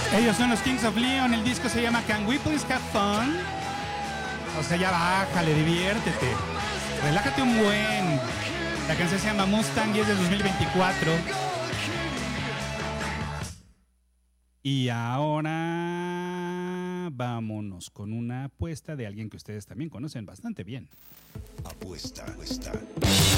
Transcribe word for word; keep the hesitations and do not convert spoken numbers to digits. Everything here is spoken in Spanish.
Ellos son los Kings of Leon. El disco se llama Can We Please Have Fun. O sea, ya bájale, diviértete. Relájate un buen. La canción se llama Mustang y es de dos mil veinticuatro. Y ahora vámonos con una apuesta de alguien que ustedes también conocen bastante bien. Apuesta, apuesta.